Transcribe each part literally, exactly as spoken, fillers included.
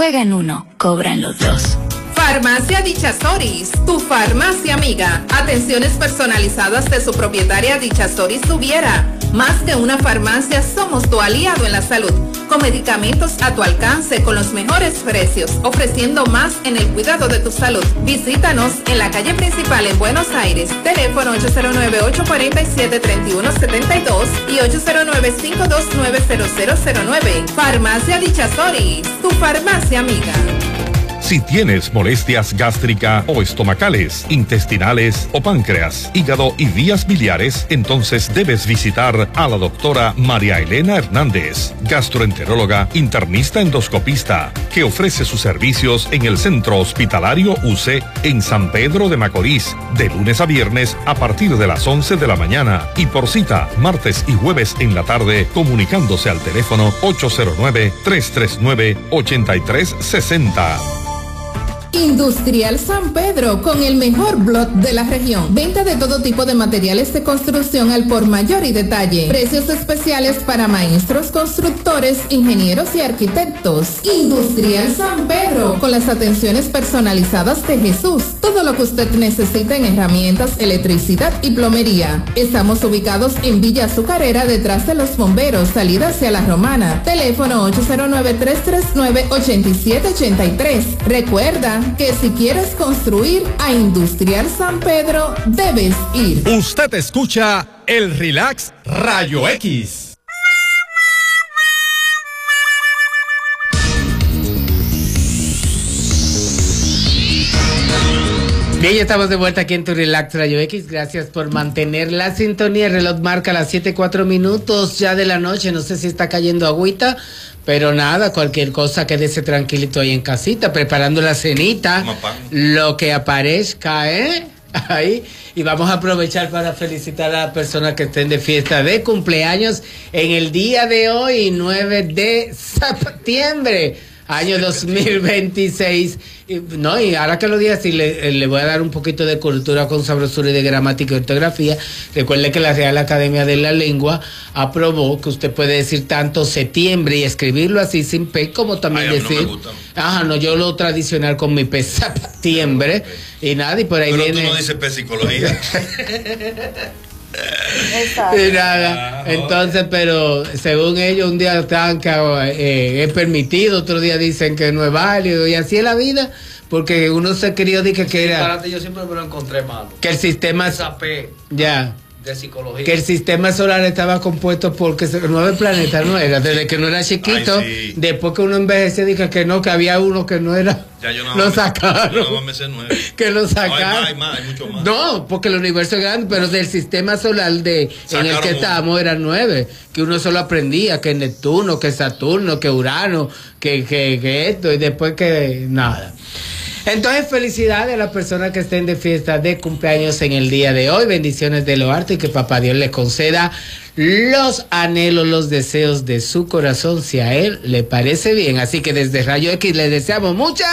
juegan uno, cobran los dos. Farmacia Dicha Soris, tu farmacia amiga. Atenciones personalizadas de su propietaria Dicha Soris Tuviera. Más que una farmacia, somos tu aliado en la salud. Con medicamentos a tu alcance, con los mejores precios, ofreciendo más en el cuidado de tu salud. Visítanos en la calle principal en Buenos Aires. Teléfono ocho cero nueve, ocho cuatro siete, tres uno siete dos y ocho cero nueve, cinco dos nueve, cero cero cero nueve. Farmacia Dicha Soris, tu farmacia amiga. Si tienes molestias gástricas o estomacales, intestinales o páncreas, hígado y vías biliares, entonces debes visitar a la doctora María Elena Hernández, gastroenteróloga, internista endoscopista, que ofrece sus servicios en el Centro Hospitalario U C en San Pedro de Macorís, de lunes a viernes a partir de las once de la mañana y por cita martes y jueves en la tarde, comunicándose al teléfono ocho cero nueve, tres tres nueve, ocho tres seis cero. Industrial San Pedro, con el mejor blog de la región. Venta de todo tipo de materiales de construcción al por mayor y detalle. Precios especiales para maestros, constructores, ingenieros y arquitectos. Industrial San Pedro, con las atenciones personalizadas de Jesús. Todo lo que usted necesita en herramientas, electricidad y plomería. Estamos ubicados en Villa Azucarera, detrás de los bomberos, salida hacia La Romana. Teléfono ocho cero nueve, tres tres nueve, ocho siete ocho tres. Recuerda que si quieres construir a Industrial San Pedro, debes ir. Usted escucha el Relax Rayo X. Bien, ya estamos de vuelta aquí en tu Relax Rayo X. Gracias por mantener la sintonía. El reloj marca las siete cuatro minutos ya de la noche. No sé si está cayendo agüita, pero nada, cualquier cosa, quédese tranquilito ahí en casita, preparando la cenita, lo que aparezca, ¿eh? Ahí. Y vamos a aprovechar para felicitar a las personas que estén de fiesta de cumpleaños en el día de hoy, nueve de septiembre. Año dos mil veintiséis. Y, no, y ahora que lo diga así, le, le voy a dar un poquito de cultura con sabrosura y de gramática y ortografía. Recuerde que la Real Academia de la Lengua aprobó que usted puede decir tanto septiembre y escribirlo así sin P, como también Ay, decir. No ajá, no, yo lo tradicional con mi P, septiembre. Y nada, y por ahí Pero viene. Pero tú no dices P psicología. Exacto. Y nada, entonces, pero según ellos, un día están que eh, es permitido, otro día dicen que no es válido, y así es la vida, porque uno se quería decir que, que era. Yo siempre me lo encontré malo. Que el sistema. Esa P. Ya. De psicología. Que el sistema solar estaba compuesto porque nueve planetas no era, desde que no era chiquito. Ay, sí. Después que uno envejecía, dije que no, que había uno que no era. Ya yo no lo me, sacaron. Yo no me sé nueve. Que lo sacaron. No, hay más, hay más, hay mucho más. No, porque el universo es grande, pero del sistema solar de en el que estábamos eran nueve. Que uno solo aprendía que Neptuno, que Saturno, que Urano, que, que, que esto, y después que nada. Entonces, felicidades a las personas que estén de fiesta de cumpleaños en el día de hoy. Bendiciones de lo alto y que Papá Dios les conceda los anhelos, los deseos de su corazón, si a él le parece bien. Así que desde Rayo X les deseamos muchas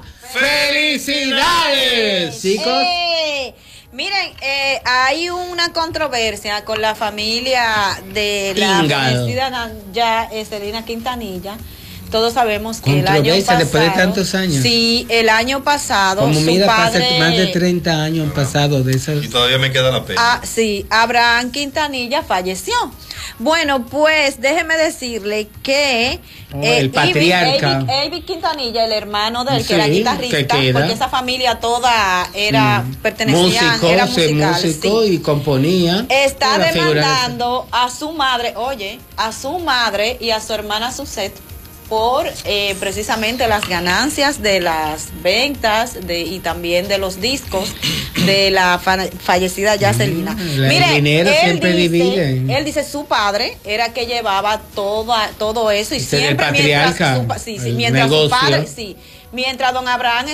felicidades, chicos. Eh, miren, eh, hay una controversia con la familia de la fallecida ya Celina Quintanilla. Todos sabemos que el año pasado, después de tantos años. Sí, el año pasado. Como su mira, padre, más de treinta años han pasado de esas. Y todavía me queda la pena. Ah, sí, Abraham Quintanilla falleció. Bueno, pues déjeme decirle que oh, eh, el patriarca Avi Quintanilla, el hermano del sí, que era guitarrista, porque esa familia toda era mm. pertenecía músico, era musical, músico sí. y componía. Está demandando a su madre, oye, a su madre y a su hermana Suset por eh, precisamente las ganancias de las ventas de, y también de los discos de la fa fallecida Yacelina. Mm, Mire, dinero él siempre dice, divide. Él dice su padre era que llevaba todo, todo eso y Ese siempre el patriarca, mientras, su, sí, sí, mientras su padre, sí, mientras don Abraham